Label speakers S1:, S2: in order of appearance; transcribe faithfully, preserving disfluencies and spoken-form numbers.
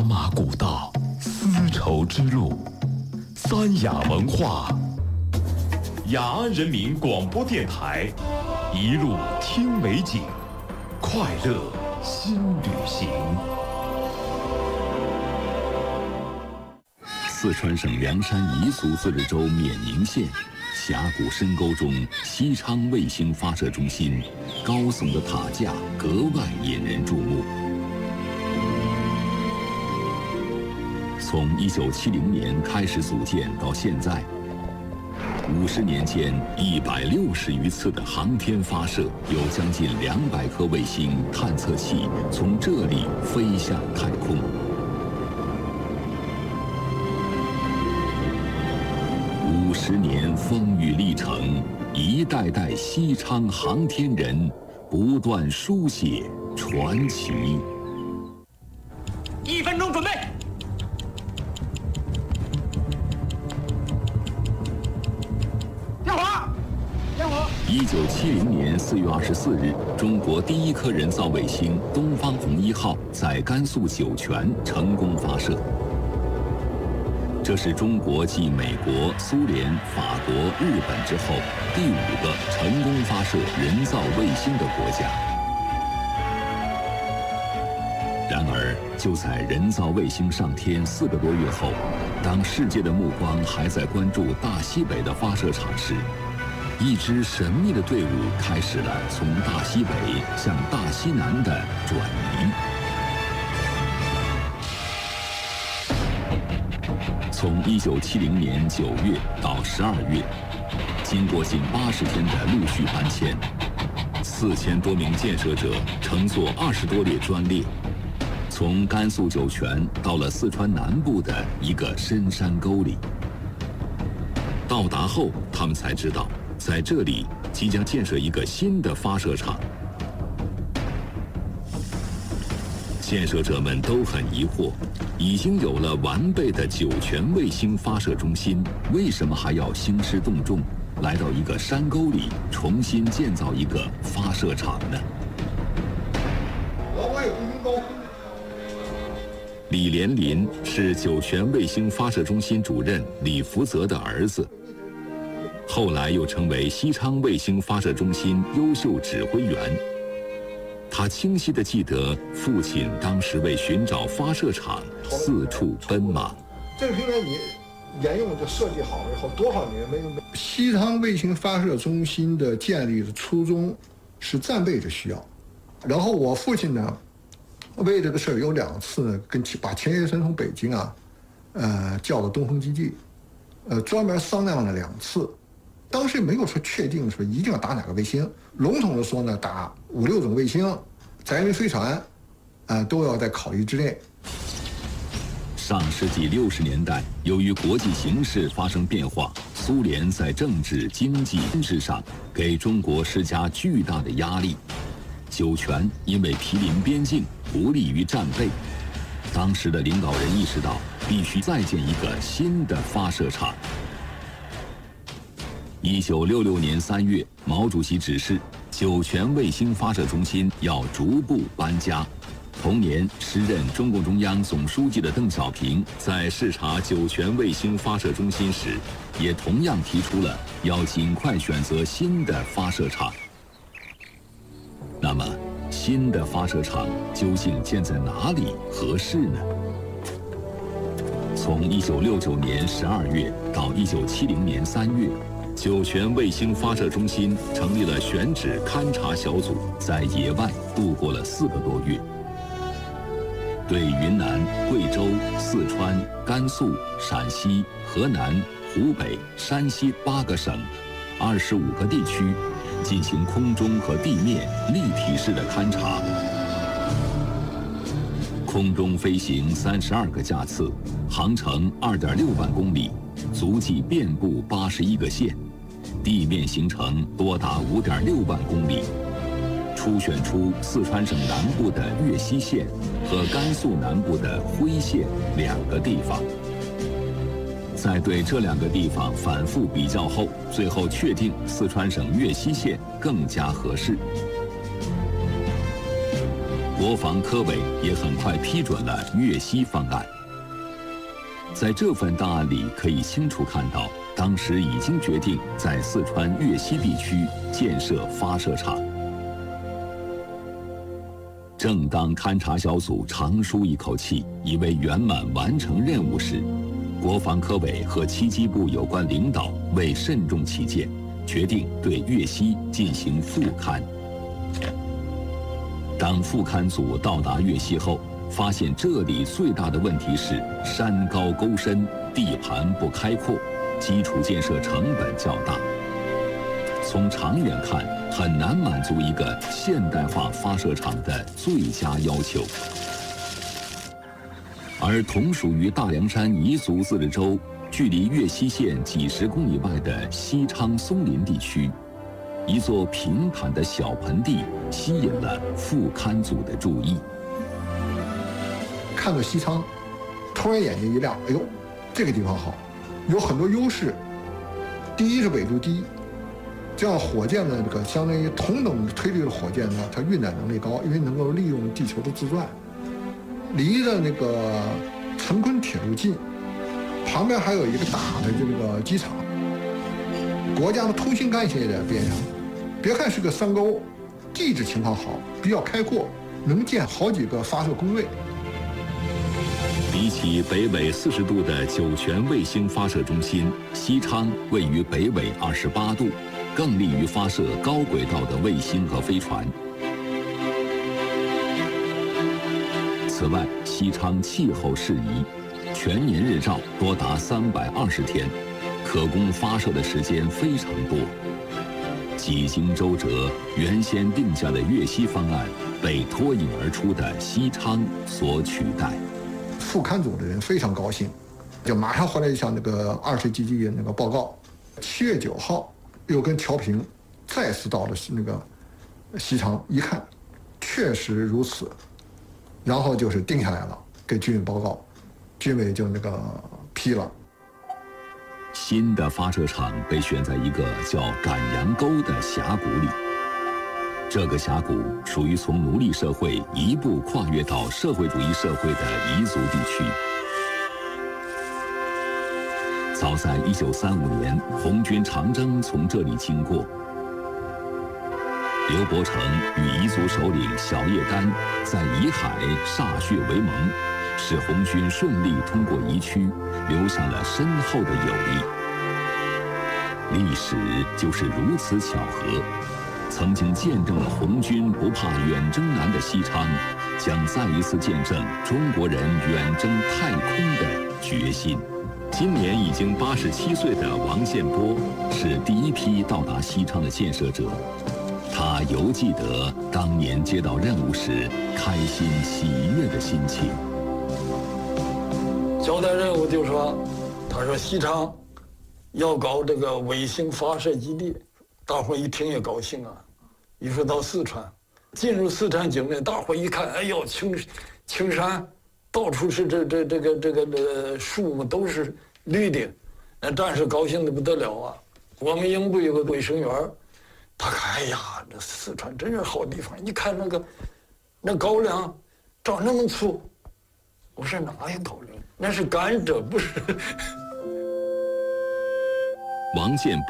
S1: 马古道，丝绸之路，三雅文化，雅安人民广播电台，一路听美景，快乐新旅行。
S2: 四川省凉山彝族自治州冕宁县峡谷深沟中，西昌卫星发射中心高耸的塔架格外引人注目。从一九七零年开始组建到现在，五十年间一百六十余次的航天发射，有将近两百颗卫星探测器从这里飞向太空。五十年风雨历程，一代代西昌航天人不断书写传奇。
S3: 一分钟准备。
S2: 一九七零年四月二十四日，中国第一颗人造卫星“东方红一号”在甘肃酒泉成功发射。这是中国继美国、苏联、法国、日本之后第五个成功发射人造卫星的国家。然而，就在人造卫星上天四个多月后，当世界的目光还在关注大西北的发射场时，一支神秘的队伍开始了从大西北向大西南的转移。从一九七零年九月到十二月，经过近八十天的陆续搬迁，四千多名建设者乘坐二十多列专列，从甘肃酒泉到了四川南部的一个深山沟里。到达后，他们才知道，在这里即将建设一个新的发射场。建设者们都很疑惑，已经有了完备的酒泉卫星发射中心，为什么还要兴师动众，来到一个山沟里重新建造一个发射场呢？李连林是酒泉卫星发射中心主任李福泽的儿子，后来又成为西昌卫星发射中心优秀指挥员。他清晰地记得父亲当时为寻找发射场四处奔忙。
S4: 这个平台你沿用就设计好了以后，多少年没有？西昌卫星发射中心的建立的初衷是战备的需要，然后我父亲呢，为这个事儿有两次呢，跟把钱学森从北京啊，呃，叫到东风基地，呃，专门商量了两次。当时没有说确定说一定要打哪个卫星，笼统的说呢，打五六种卫星，载人飞船，呃，都要在考虑之内。
S2: 上世纪六十年代，由于国际形势发生变化，苏联在政治、经济、军事上给中国施加巨大的压力。酒泉因为毗邻边境，不利于战备。当时的领导人意识到，必须再建一个新的发射场。一九六六年三月，毛主席指示，酒泉卫星发射中心要逐步搬家。同年，时任中共中央总书记的邓小平在视察酒泉卫星发射中心时，也同样提出了要尽快选择新的发射场。那么，新的发射场究竟建在哪里合适呢？从一九六九年十二月到一九七零年三月，酒泉卫星发射中心成立了选址勘察小组，在野外度过了四个多月，对云南、贵州、四川、甘肃、陕西、河南、湖北、山西八个省、二十五个地区进行空中和地面立体式的勘察。空中飞行三十二个架次，航程二点六万公里，足迹遍布八十一个县，地面行程多达五点六万公里。初选出四川省南部的岳西县和甘肃南部的辉县两个地方。在对这两个地方反复比较后，最后确定四川省岳西县更加合适。 国防科委也很快批准了粤西方案。在这份档案里可以清楚看到，当时已经决定在四川粤西地区建设发射场。正当勘察小组长舒一口气，以为圆满完成任务时，国防科委和七机部有关领导为慎重起见，决定对粤西进行复勘。当复勘组到达粤西后，发现这里最大的问题是山高沟深，地盘不开阔，基础建设成本较大。从长远看，很难满足一个现代化发射场的最佳要求。而同属于大凉山彝族自治州，距离粤西县几十公里外的西昌松林地区，一座平坦的小盆地吸引了复勘组的注意。
S4: 看到西昌，突然眼睛一亮，哎呦，这个地方好，有很多优势。第一是纬度低，这样火箭的这个相当于同等推力的火箭呢，它运载能力高，因为能够利用地球的自转。离着那个成昆铁路近，旁边还有一个大的这个机场，国家的通信干线也在边上。别看是个山沟，地质情况好，比较开阔，能建好几个发射工位。
S2: 比起北纬四十度的酒泉卫星发射中心，西昌位于北纬二十八度，更利于发射高轨道的卫星和飞船。此外，西昌气候适宜，全年日照多达三百二十天，可供发射的时间非常多。几经周折，原先定下的粤西方案被脱颖而出的西昌所取代。
S4: 复勘组的人非常高兴，就马上回来向那个二十基地那个报告。七月九号，又跟调平再次到了那个西昌，一看，确实如此，然后就是定下来了，给军委报告，军委就那个批了。
S2: 新的发射场被选在一个叫赶羊沟的峡谷里。这个峡谷属于从奴隶社会一步跨越到社会主义社会的彝族地区。早在一九三五年，红军长征从这里经过。刘伯承与彝族首领小叶丹在彝海歃血为盟，使红军顺利通过彝区，留下了深厚的友谊。历史就是如此巧合。曾经见证了红军不怕远征难的西昌，将再一次见证中国人远征太空的决心。今年已经八十七岁的王建波是第一批到达西昌的建设者，他犹记得当年接到任务时开心喜悦的心情。
S3: 交代任务就说，他说西昌要搞这个卫星发射基地。大伙一听也高兴啊！一说到四川，进入四川境内，大伙一看，哎呦，青青山，到处是这这这个这个这树木都是绿的，那战士高兴的不得了啊！我们营部有个卫生员，他看，哎呀，这四川真是好地方。你看那个那高粱长那么粗，我说哪有高粱？那是甘蔗，不是。
S2: 王建